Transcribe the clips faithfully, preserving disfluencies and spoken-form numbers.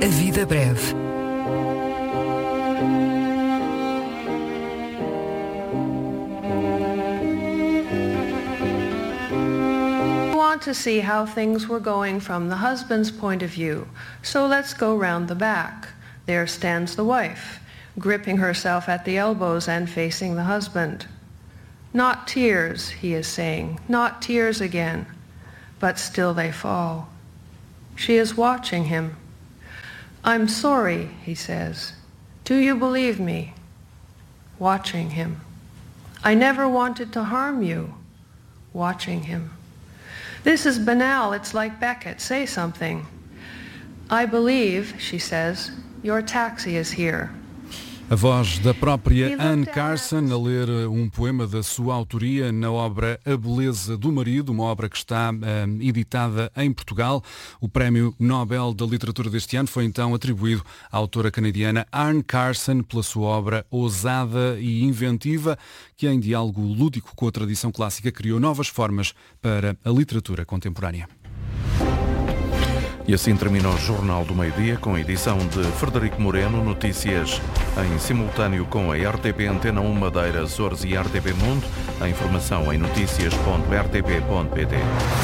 A vida breve. Want to see how things were going from the husband's point of view, so let's go round the back. There stands the wife, gripping herself at the elbows and facing the husband. Not tears, he is saying, not tears again, but still they fall. She is watching him. I'm sorry, he says. Do you believe me? Watching him. I never wanted to harm you. Watching him. This is banal, it's like Beckett, say something. I believe, she says, your taxi is here. A voz da própria Anne Carson a ler um poema da sua autoria na obra A Beleza do Marido, uma obra que está um, editada em Portugal. O Prémio Nobel da Literatura deste ano foi então atribuído à autora canadiana Anne Carson pela sua obra ousada e inventiva, que em diálogo lúdico com a tradição clássica criou novas formas para a literatura contemporânea. E assim termina o Jornal do Meio-Dia, com a edição de Frederico Moreno, notícias em simultâneo com a R T P Antena um Madeira, Açores e R T P Mundo. A informação em notícias ponto r t p ponto p t.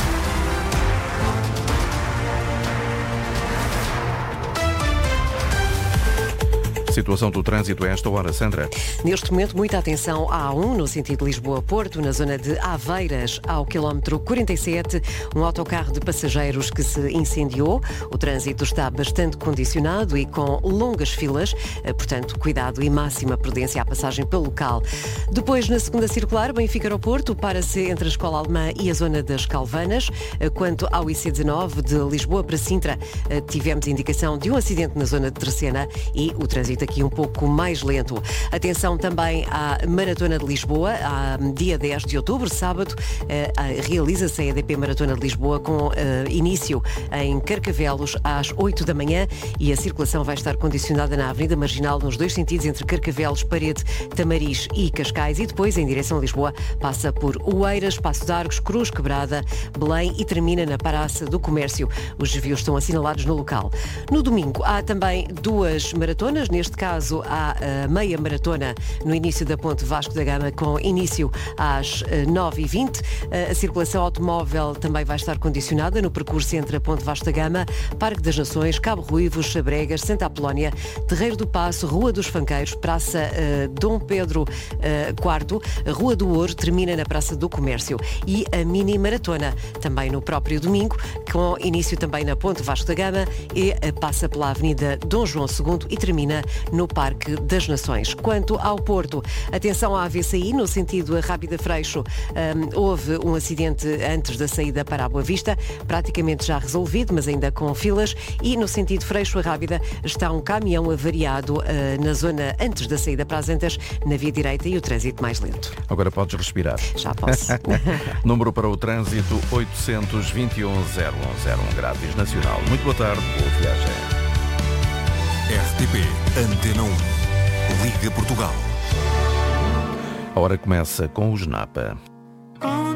Situação do trânsito a esta hora, Sandra. Neste momento, muita atenção à A um, no sentido Lisboa-Porto, na zona de Aveiras, ao quilómetro quarenta e sete, um autocarro de passageiros que se incendiou. O trânsito está bastante condicionado e com longas filas, portanto, cuidado e máxima prudência à passagem pelo local. Depois, na segunda circular, Benfica-Aeroporto, para-se entre a Escola Alemã e a zona das Calvanas. Quanto ao I C dezanove, de Lisboa para Sintra, tivemos indicação de um acidente na zona de Terceira e o trânsito aqui um pouco mais lento. Atenção também à Maratona de Lisboa, a dia dez de outubro, sábado, realiza-se a E D P Maratona de Lisboa com início em Carcavelos às oito da manhã e a circulação vai estar condicionada na Avenida Marginal nos dois sentidos, entre Carcavelos, Parede, Tamariz e Cascais, e depois em direção a Lisboa passa por Oeiras, Passo de Arcos, Cruz Quebrada, Belém e termina na Praça do Comércio. Os desvios estão assinalados no local. No domingo há também duas maratonas, neste caso há a meia maratona no início da Ponte Vasco da Gama, com início às nove e vinte. A circulação automóvel também vai estar condicionada no percurso entre a Ponte Vasco da Gama, Parque das Nações, Cabo Ruivos, Sabregas, Santa Apolónia, Terreiro do Paço, Rua dos Fanqueiros, Praça uh, Dom Pedro uh, quarto, Rua do Ouro, termina na Praça do Comércio, e a mini maratona também no próprio domingo, com início também na Ponte Vasco da Gama e uh, passa pela Avenida Dom João segundo e termina no Parque das Nações. Quanto ao Porto, atenção à A V C I, no sentido Rábida Freixo, um, houve um acidente antes da saída para a Boa Vista, praticamente já resolvido, mas ainda com filas, e no sentido Freixo a Rábida está um caminhão avariado uh, na zona antes da saída para as Antas, na via direita, e o trânsito mais lento. Agora podes respirar. Já posso. Número para o trânsito oitocentos e vinte e um, zero um zero um, grátis nacional. Muito boa tarde, boa viagem. R T P Antena um, Liga Portugal. A hora começa com o Snapa.